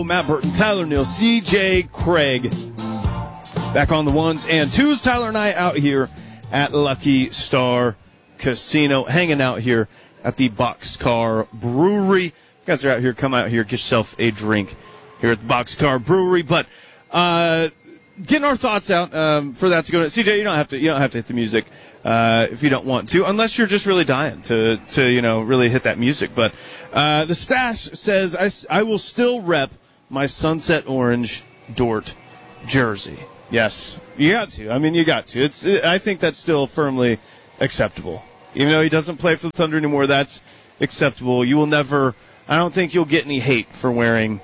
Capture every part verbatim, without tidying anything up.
Matt Burton, Tyler Neal, C J Craig, back on the ones and twos. Tyler and I out here at Lucky Star Casino, hanging out here at the Boxcar Brewery. You guys are out here, come out here, get yourself a drink here at the Boxcar Brewery. But uh, getting our thoughts out um, for that to go to C J. You don't have to. You don't have to hit the music uh, if you don't want to, unless you're just really dying to to you know really hit that music. But uh, the stash says I, I will still rep my Sunset Orange Dort jersey. Yes, you got to. I mean, you got to. It's. It, I think that's still firmly acceptable. Even though he doesn't play for the Thunder anymore, that's acceptable. You will never. I don't think you'll get any hate for wearing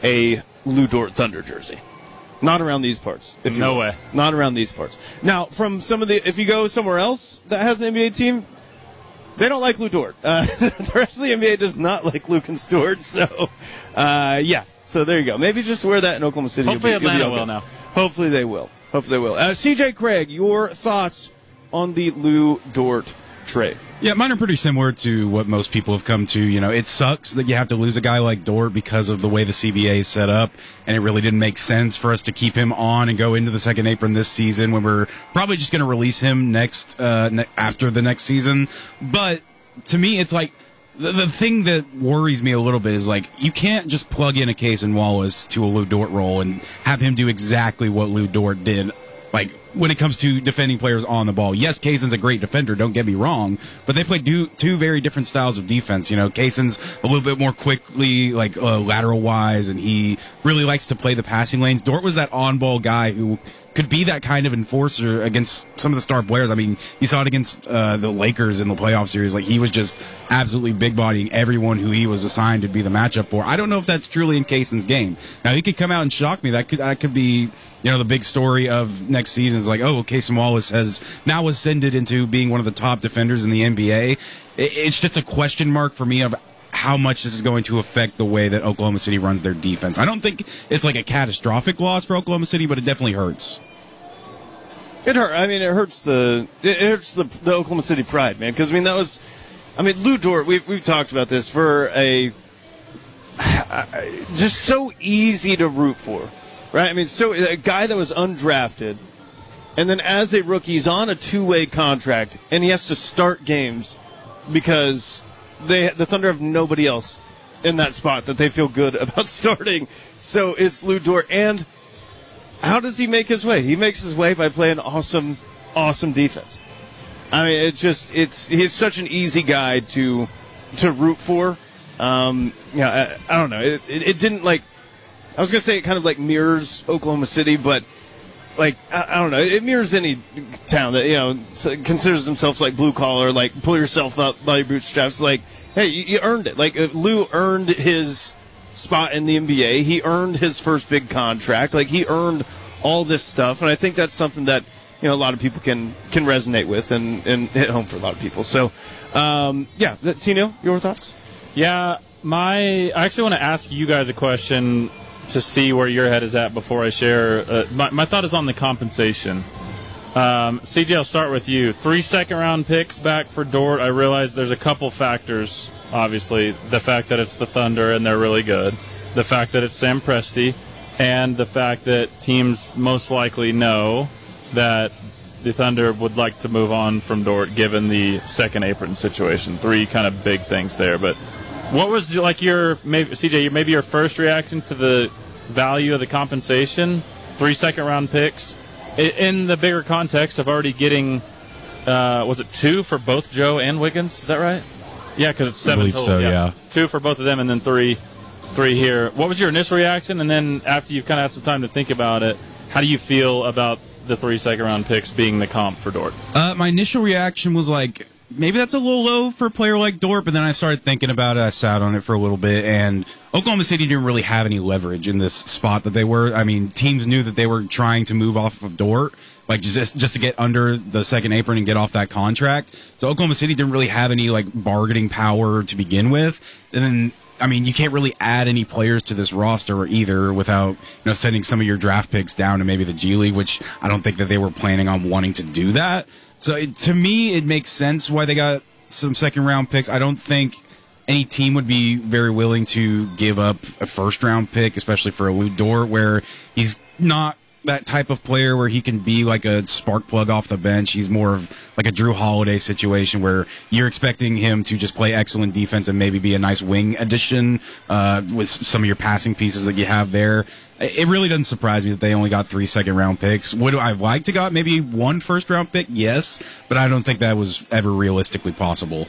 a Lou Dort Thunder jersey. Not around these parts. If no you way. Not around these parts. Now, from some of the, if you go somewhere else that has an N B A team, they don't like Lou Dort. Uh, the rest of the N B A does not like Luke and Stewart. So, uh, yeah. So there you go. Maybe just wear that in Oklahoma City. Hopefully you'll be, Atlanta you'll be will okay. now. Hopefully they will. Hopefully they will. Uh, C J Craig, your thoughts on the Lou Dort trade? Yeah, mine are pretty similar to what most people have come to. You know, it sucks that you have to lose a guy like Dort because of the way the C B A is set up, and it really didn't make sense for us to keep him on and go into the second apron this season when we're probably just going to release him next uh, ne- after the next season. But to me, it's like the, the thing that worries me a little bit is like you can't just plug in a Cason Wallace to a Lou Dort role and have him do exactly what Lou Dort did. Like, when it comes to defending players on the ball. Yes, Cason's a great defender, don't get me wrong, but they play do, two very different styles of defense. You know, Cason's a little bit more quickly, like, uh, lateral-wise, and he really likes to play the passing lanes. Dort was that on-ball guy who could be that kind of enforcer against some of the star players. I mean, you saw it against uh, the Lakers in the playoff series. Like, he was just absolutely big-bodying everyone who he was assigned to be the matchup for. I don't know if that's truly in Cason's game. Now, he could come out and shock me. That could that could be... You know, the big story of next season is like, oh, Cason Wallace has now ascended into being one of the top defenders in the N B A. It's just a question mark for me of how much this is going to affect the way that Oklahoma City runs their defense. I don't think it's like a catastrophic loss for Oklahoma City, but it definitely hurts. It hurt. I mean, it hurts the it hurts the, the Oklahoma City pride, man. Because I mean, that was, I mean, Lou Dort. We've we've talked about this for a just so easy to root for. Right, I mean, so a guy that was undrafted, and then as a rookie, he's on a two-way contract, and he has to start games because they the Thunder have nobody else in that spot that they feel good about starting. So it's Lou Dort, and how does he make his way? He makes his way by playing awesome, awesome defense. I mean, it's just it's he's such an easy guy to to root for. Um, yeah, I, I don't know. It, it, it didn't like. I was going to say it kind of like mirrors Oklahoma City, but like, I, I don't know, it mirrors any town that, you know, considers themselves like blue collar, like pull yourself up by your bootstraps. Like, hey, you, you earned it. Like, Lou earned his spot in the N B A. He earned his first big contract. Like, he earned all this stuff. And I think that's something that, you know, a lot of people can, can resonate with and, and hit home for a lot of people. So, um, yeah, Tino, your thoughts? Yeah, my, I actually want to ask you guys a question to see where your head is at before I share. Uh, my, my thought is on the compensation. Um, C J, I'll start with you. Three second-round picks back for Dort. I realize there's a couple factors, obviously. The fact that it's the Thunder and they're really good. The fact that it's Sam Presti. And the fact that teams most likely know that the Thunder would like to move on from Dort given the second apron situation. Three kind of big things there. But what was like your maybe C J maybe your first reaction to the value of the compensation? Three second round picks in the bigger context of already getting uh, was it two for both Joe and Wiggins? Is that right? Yeah, because it's seven total. So, yeah. yeah, two for both of them, and then three, three here. What was your initial reaction? And then after you've kind of had some time to think about it, how do you feel about the three second round picks being the comp for Dort? Uh, my initial reaction was like, maybe that's a little low for a player like Dort, but then I started thinking about it. I sat on it for a little bit, and Oklahoma City didn't really have any leverage in this spot that they were. I mean, teams knew that they were trying to move off of Dort, like just just to get under the second apron and get off that contract. So Oklahoma City didn't really have any like bargaining power to begin with. And then, I mean, you can't really add any players to this roster either without, you know, sending some of your draft picks down to maybe the G League, which I don't think that they were planning on wanting to do that. So it, to me, it makes sense why they got some second round picks. I don't think any team would be very willing to give up a first round pick, especially for a Lou Dort, where he's not that type of player where he can be like a spark plug off the bench. He's more of like a Drew Holiday situation where you're expecting him to just play excellent defense and maybe be a nice wing addition uh, with some of your passing pieces that you have there. It really doesn't surprise me that they only got three second round picks. Would I have liked to got maybe one first round pick? Yes, but I don't think that was ever realistically possible.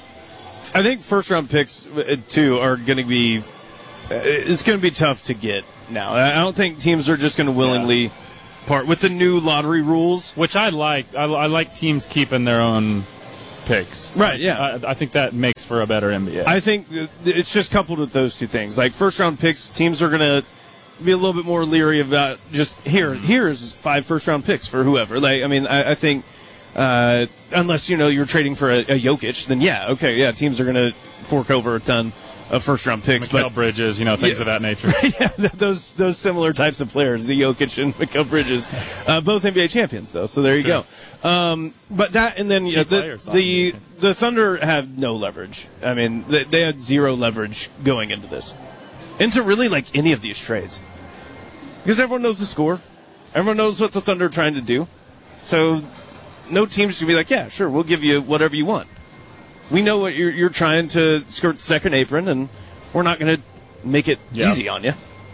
I think first round picks uh, too are going to be. Uh, it's going to be tough to get now. I don't think teams are just going to willingly. Yeah. Part with the new lottery rules, which I like. I, I like teams keeping their own picks. Right. Yeah. I, I think that makes for a better N B A. I think it's just coupled with those two things. Like first round picks, teams are going to be a little bit more leery about just here. Here's five first round picks for whoever. Like I mean, I, I think uh, unless you know you're trading for a, a Jokic, then yeah, okay, yeah, teams are going to fork over a ton of first round picks, Mikal but Bridges, you know, things yeah, of that nature. Yeah, those those similar types of players, the Jokic and Mikal Bridges, uh, both N B A champions though. So there you sure. go. Um, but that and then you know, the the, the Thunder have no leverage. I mean, they, they had zero leverage going into this, into really like any of these trades, because everyone knows the score, everyone knows what the Thunder are trying to do. So no teams should be like, yeah, sure, we'll give you whatever you want. We know what you're, you're trying to skirt the second apron, and we're not going to make it yep. easy on you.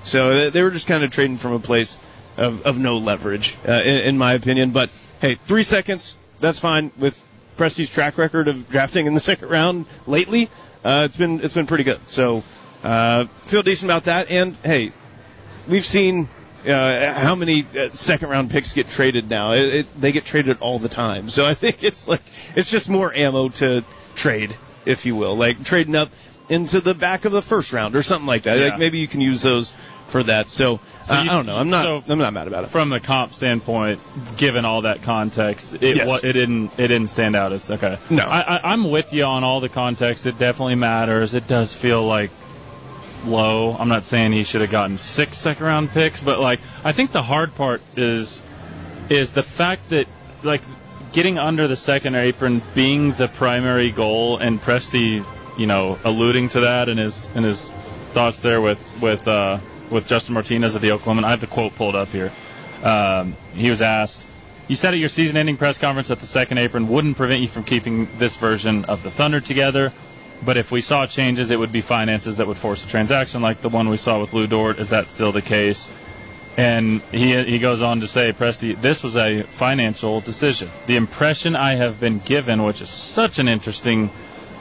So they were just kind of trading from a place of, of no leverage, uh, in, in my opinion. But, hey, three seconds, that's fine. With Presti's track record of drafting in the second round lately, uh, it's been it's been pretty good. So uh, feel decent about that. And, hey, we've seen uh, how many uh, second-round picks get traded now. It, it, they get traded all the time. So I think it's like it's just more ammo to – trade, if you will, like trading up into the back of the first round or something like that. Yeah. Like maybe you can use those for that. So, so uh, you, I don't know. I'm not. So I'm not mad about it. From the comp standpoint, given all that context, it yes. what, it didn't it didn't stand out as okay. No, I, I, I'm with you on all the context. It definitely matters. It does feel like low. I'm not saying he should have gotten six second round picks, but like I think the hard part is is the fact that like. Getting under the second apron being the primary goal, and Presti, you know, alluding to that in his in his thoughts there with with uh, with Justin Martinez of the Oklahoma. I have the quote pulled up here. Um, he was asked, "You said at your season-ending press conference that the second apron wouldn't prevent you from keeping this version of the Thunder together, but if we saw changes, it would be finances that would force a transaction like the one we saw with Lou Dort. Is that still the case?" And he he goes on to say, Presti, this was a financial decision. The impression I have been given, which is such an interesting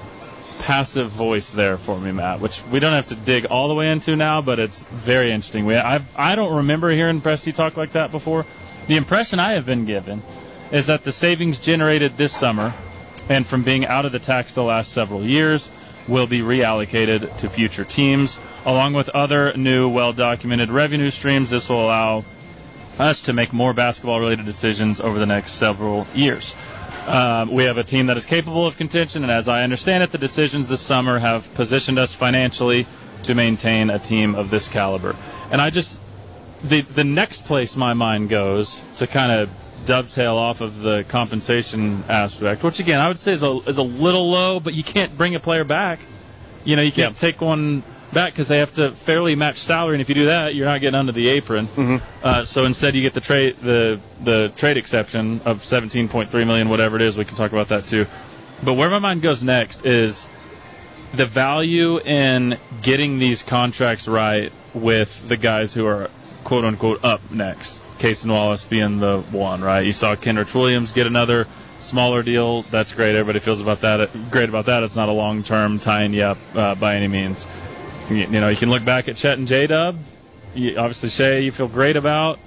passive voice there for me, Matt, which we don't have to dig all the way into now, but it's very interesting. We I've, I don't remember hearing Presti talk like that before. The impression I have been given is that the savings generated this summer and from being out of the tax the last several years will be reallocated to future teams. Along with other new, well-documented revenue streams, this will allow us to make more basketball-related decisions over the next several years. Um, we have a team that is capable of contention, and as I understand it, the decisions this summer have positioned us financially to maintain a team of this caliber. And I just, the the next place my mind goes to kind of dovetail off of the compensation aspect, which again I would say is a is a little low, but you can't bring a player back. You know, you can't yeah. take one back because they have to fairly match salary, and if you do that, you're not getting under the apron. Mm-hmm. Uh, so instead, you get the trade the the trade exception of seventeen point three million, whatever it is. We can talk about that too. But where my mind goes next is the value in getting these contracts right with the guys who are quote unquote up next. Cason Wallace being the one, right? You saw Kenrich Williams get another smaller deal. That's great. Everybody feels about that. Great about that. It's not a long-term tying you up uh, by any means. You, you know, you can look back at Chet and J-Dub. You, obviously, Shea, you feel great about.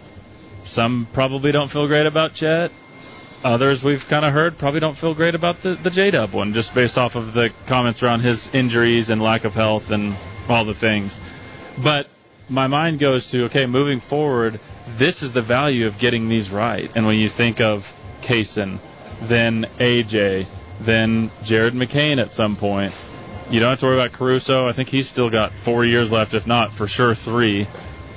Some probably don't feel great about Chet. Others we've kind of heard probably don't feel great about the, the J-Dub one, just based off of the comments around his injuries and lack of health and all the things. But my mind goes to, okay, moving forward, this is the value of getting these right. And when you think of Cason, then A J, then Jared McCain at some point, you don't have to worry about Caruso. I think he's still got four years left, if not for sure three.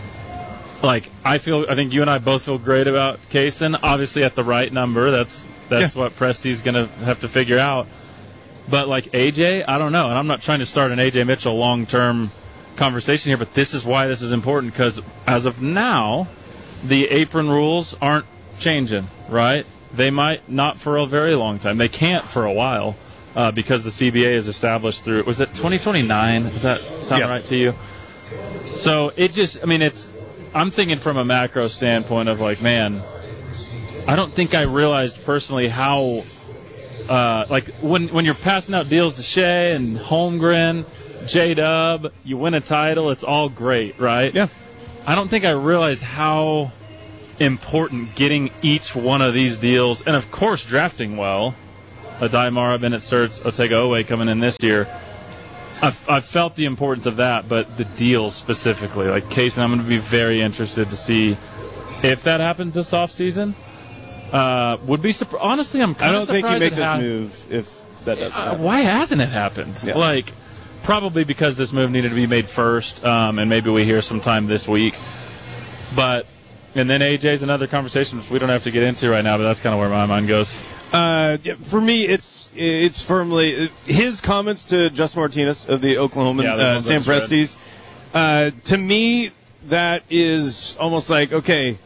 Like, I feel, I think you and I both feel great about Cason. Obviously, at the right number, that's that's yeah. what Presti's going to have to figure out. But like A J, I don't know. And I'm not trying to start an A J Mitchell long-term conversation here, but this is why this is important, because as of now, the apron rules aren't changing, right? They might not for a very long time. They can't for a while uh, because the C B A is established through, was it twenty twenty-nine? Does that sound yeah. right to you? So it just, I mean, it's, I'm thinking from a macro standpoint of like, man, I don't think I realized personally how, uh, like when when you're passing out deals to Shea and Holmgren, J-Dub, you win a title, it's all great, right? Yeah. I don't think I realized how important getting each one of these deals, and of course drafting well, Adai Mara, Bennett Sturts, Otega Owe coming in this year, I've, I've felt the importance of that, but the deals specifically, like Case, and I'm going to be very interested to see if that happens this offseason. Uh, would be surprised. Honestly, I'm kind I of don't think you make this ha- move if that doesn't uh, happen. Why hasn't it happened? Yeah. Like, probably because this move needed to be made first, um, and maybe we hear sometime this week. But, and then A J's another conversation, which we don't have to get into right now, but that's kind of where my mind goes. Uh, yeah, for me, it's it's firmly his comments to Justin Martinez of the Oklahoman, Yeah, uh, Sam Presti's. Uh, to me, that is almost like, okay,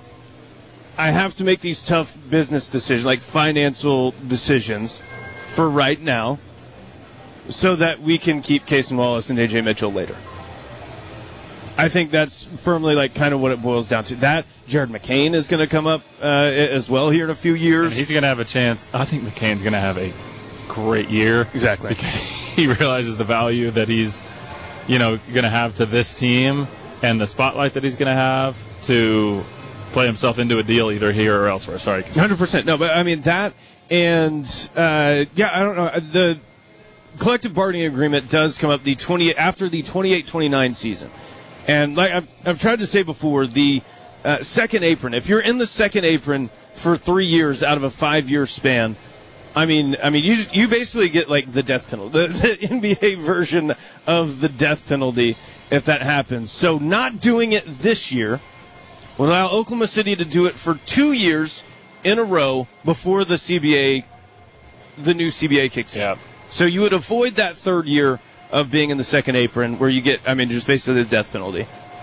I have to make these tough business decisions, like financial decisions, for right now, so that we can keep Cason Wallace and A J Mitchell later. I think that's firmly like kind of what it boils down to. That Jared McCain is going to come up uh, as well here in a few years. And he's going to have a chance. I think McCain's going to have a great year. Exactly. Because he realizes the value that he's, you know, going to have to this team and the spotlight that he's going to have to play himself into a deal either here or elsewhere. Sorry. one hundred percent. No, but I mean that and, uh, yeah, I don't know. The collective bargaining agreement does come up the twenty after the twenty-eight twenty-nine season. And like I've, I've tried to say before, the uh, second apron, if you're in the second apron for three years out of a five-year span, I mean, I mean, you you basically get like the death penalty, the, the N B A version of the death penalty if that happens. So not doing it this year will allow Oklahoma City to do it for two years in a row before the C B A, the new C B A kicks in. Yeah. So you would avoid that third year of being in the second apron where you get, I mean, just basically the death penalty.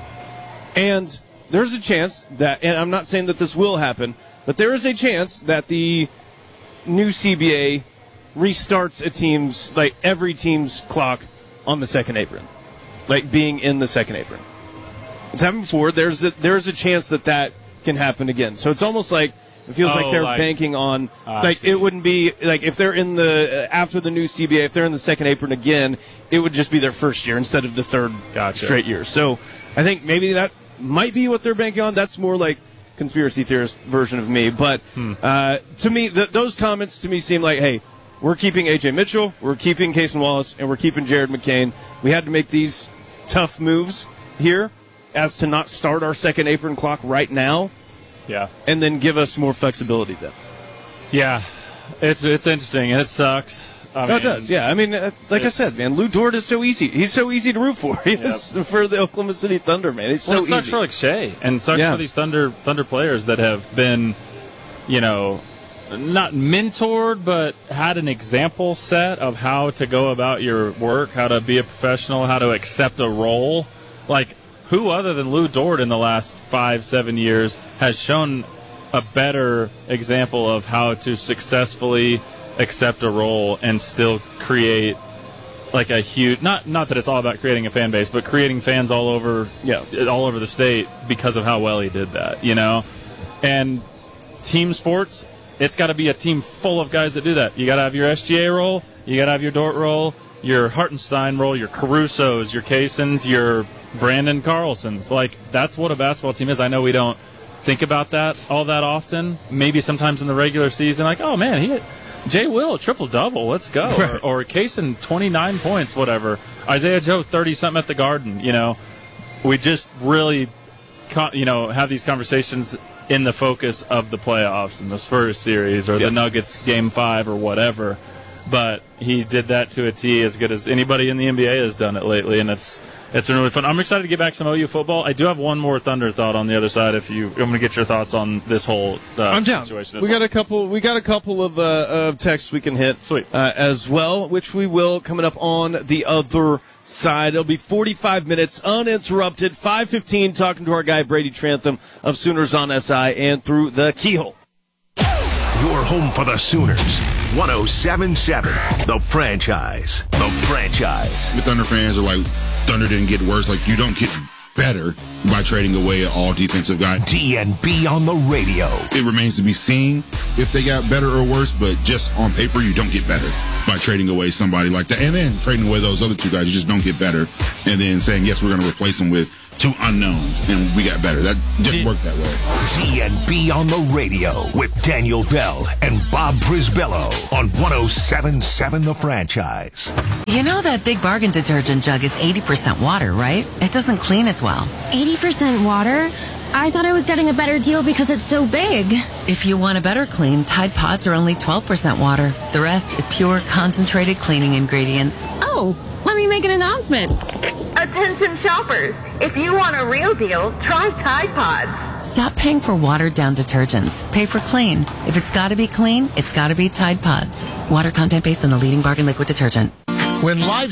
And there's a chance that, and I'm not saying that this will happen, but there is a chance that the new C B A restarts a team's, like every team's clock on the second apron. Like being in the second apron. It's happened before. There's a, there's a chance that that can happen again. So it's almost like, it feels Oh, like they're like- banking on, I like see. it wouldn't be, like if they're in the, uh, after the new C B A, if they're in the second apron again, it would just be their first year instead of the third Gotcha. straight year. So I think maybe that might be what they're banking on. That's more like conspiracy theorist version of me. But Hmm. uh, to me, th- those comments to me seem like, hey, we're keeping A J Mitchell, we're keeping Cason Wallace, and we're keeping Jared McCain. We had to make these tough moves here as to not start our second apron clock right now, Yeah. and then give us more flexibility then. Yeah. It's it's interesting, and it sucks. I No, mean, it does, yeah. I mean, uh, like I it's- said, man, Lou Dort is so easy. He's so easy to root for. He is for the Oklahoma City Thunder, man. He's Well, so it sucks easy. for like Shea, and it sucks Yeah. for these Thunder Thunder players that have been, you know, not mentored, but had an example set of how to go about your work, how to be a professional, how to accept a role. Like, who other than Lou Dort in the last five, seven years has shown a better example of how to successfully accept a role and still create like a huge, not not that it's all about creating a fan base, but creating fans all over, Yeah. all over the state because of how well he did that, you know? And team sports, it's got to be a team full of guys that do that. You got to have your S G A role, you got to have your Dort role, your Hartenstein role, your Carusos, your Casons, your Brandon Carlsons. Like, that's what a basketball team is. I know we don't think about that all that often. Maybe sometimes in the regular season, like, oh, man, he hit Jay Will, triple-double, let's go. Right. Or, or Cason, twenty-nine points, whatever. Isaiah Joe, thirty-something at the Garden, you know. We just really, co- you know, have these conversations in the focus of the playoffs and the Spurs series or Yep. the Nuggets game five or whatever. But he did that to a T as good as anybody in the N B A has done it lately, and it's It's been really fun. I'm excited to get back some O U football. I do have one more Thunder thought on the other side. If you, I'm going to get your thoughts on this whole uh, I'm down. situation. We well. got a couple. We got a couple of, uh, of texts we can hit. Sweet. Uh, as well, which we will coming up on the other side. It'll be forty-five minutes uninterrupted. five fifteen. Talking to our guy Brady Trantham of Sooners on S I and through the keyhole. Your home for the Sooners. one oh seven point seven. The franchise. The franchise. The Thunder fans are like, Thunder didn't get worse. Like, you don't get better by trading away an all-defensive guy. D N B on the radio. It remains to be seen if they got better or worse, but just on paper, you don't get better by trading away somebody like that. And then trading away those other two guys, you just don't get better. And then saying, yes, we're going to replace them with two unknowns, and we got better. That didn't work that way. D N B on the radio with Daniel Bell and Bob Brisbello on one oh seven point seven The Franchise. You know that Big Bargain detergent jug is eighty percent water, right? It doesn't clean as well. eighty percent water? I thought I was getting a better deal because it's so big. If you want a better clean, Tide Pods are only twelve percent water. The rest is pure, concentrated cleaning ingredients. Oh, let me make an announcement. Attention shoppers, if you want a real deal, try Tide Pods. Stop paying for watered-down detergents. Pay for clean. If it's got to be clean, it's got to be Tide Pods. Water content based on the leading bargain liquid detergent. When life